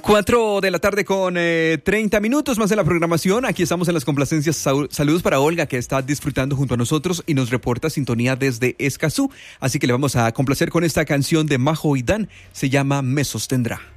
4 de la tarde con 30 minutos más de la programación. Aquí estamos en las complacencias. Saludos para Olga, que está disfrutando junto a nosotros y nos reporta sintonía desde Escazú. Así que le vamos a complacer con esta canción de Majo y Dan. Se llama Me Sostendrá.